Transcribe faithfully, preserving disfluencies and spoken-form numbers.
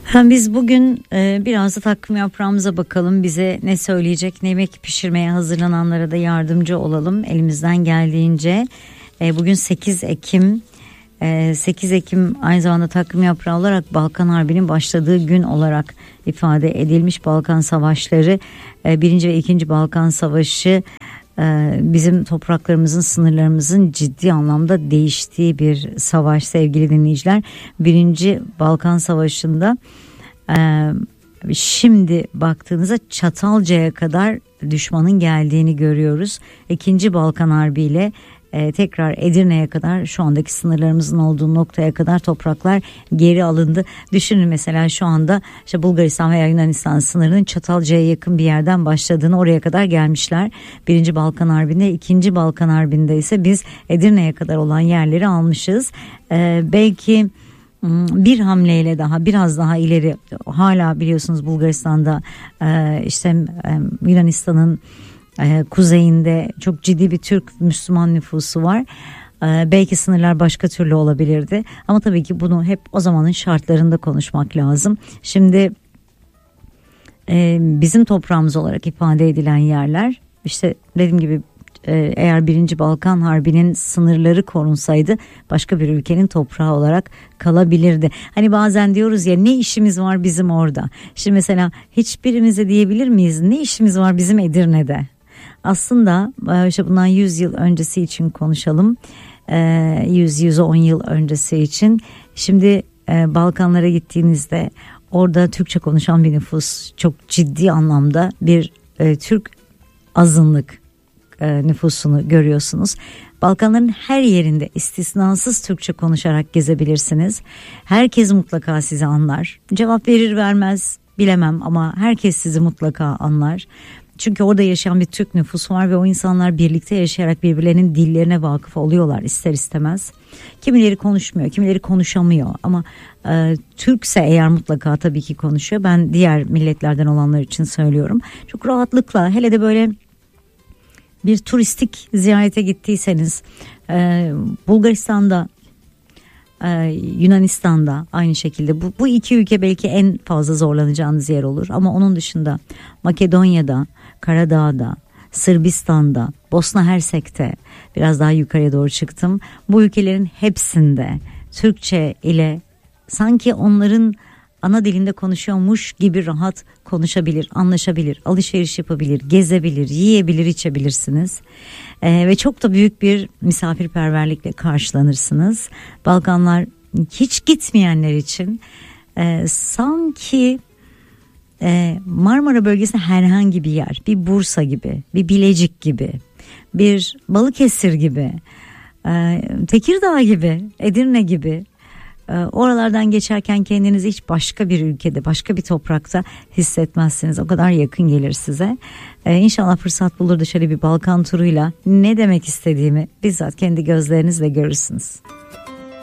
Hem biz bugün e, biraz da takvim yaprağımıza bakalım. Bize ne söyleyecek, ne yemek pişirmeye hazırlananlara da yardımcı olalım elimizden geldiğince. E, bugün sekiz Ekim. E, sekiz Ekim aynı zamanda takvim yaprağı olarak Balkan Harbi'nin başladığı gün olarak ifade edilmiş. Balkan Savaşları, e, birinci ve ikinci Balkan Savaşı e, bizim topraklarımızın, sınırlarımızın ciddi anlamda değiştiği bir savaş sevgili dinleyiciler. Birinci Balkan Savaşı'nda e, şimdi baktığınızda Çatalca'ya kadar düşmanın geldiğini görüyoruz. İkinci Balkan Harbi ile Ee, tekrar Edirne'ye kadar, şu andaki sınırlarımızın olduğu noktaya kadar topraklar geri alındı. Düşünün mesela şu anda işte Bulgaristan veya Yunanistan sınırının Çatalca'ya yakın bir yerden başladığını, oraya kadar gelmişler. Birinci Balkan Harbi'nde, ikinci Balkan Harbi'nde ise biz Edirne'ye kadar olan yerleri almışız. Ee, belki bir hamleyle daha, biraz daha ileri, hala biliyorsunuz Bulgaristan'da e, işte e, Yunanistan'ın Ee, kuzeyinde çok ciddi bir Türk Müslüman nüfusu var. Ee, belki sınırlar başka türlü olabilirdi. Ama tabii ki bunu hep o zamanın şartlarında konuşmak lazım. Şimdi e, bizim toprağımız olarak ifade edilen yerler, işte dediğim gibi e, eğer birinci Balkan Harbi'nin sınırları korunsaydı başka bir ülkenin toprağı olarak kalabilirdi. Hani bazen diyoruz ya, ne işimiz var bizim orada? Şimdi mesela hiçbirimize diyebilir miyiz, ne işimiz var bizim Edirne'de? Aslında işte bundan yüz yıl öncesi için konuşalım, yüz yüz on yıl öncesi için. Şimdi Balkanlara gittiğinizde orada Türkçe konuşan bir nüfus, çok ciddi anlamda bir Türk azınlık nüfusunu görüyorsunuz. Balkanların her yerinde istisnasız Türkçe konuşarak gezebilirsiniz. Herkes mutlaka sizi anlar. Cevap verir vermez bilemem ama herkes sizi mutlaka anlar. Çünkü orada yaşayan bir Türk nüfusu var ve o insanlar birlikte yaşayarak birbirlerinin dillerine vakıf oluyorlar ister istemez. Kimileri konuşmuyor, kimileri konuşamıyor ama e, Türkse eğer mutlaka tabii ki konuşuyor. Ben diğer milletlerden olanlar için söylüyorum. Çok rahatlıkla, hele de böyle bir turistik ziyarete gittiyseniz, e, Bulgaristan'da, Ee, Yunanistan'da aynı şekilde bu, bu iki ülke belki en fazla zorlanacağınız yer olur. Ama onun dışında Makedonya'da, Karadağ'da, Sırbistan'da, Bosna Hersek'te, biraz daha yukarıya doğru çıktım. Bu ülkelerin hepsinde Türkçe ile sanki onların ana dilinde konuşuyormuş gibi rahat konuşabilir, anlaşabilir, alışveriş yapabilir, gezebilir, yiyebilir, içebilirsiniz. Ee, ve çok da büyük bir misafirperverlikle karşılanırsınız. Balkanlar hiç gitmeyenler için e, sanki e, Marmara bölgesinde herhangi bir yer, bir Bursa gibi, bir Bilecik gibi, bir Balıkesir gibi, e, Tekirdağ gibi, Edirne gibi, oralardan geçerken kendinizi hiç başka bir ülkede, başka bir toprakta hissetmezsiniz. O kadar yakın gelir size. Ee, İnşallah fırsat bulur da şöyle bir Balkan turuyla ne demek istediğimi bizzat kendi gözlerinizle görürsünüz.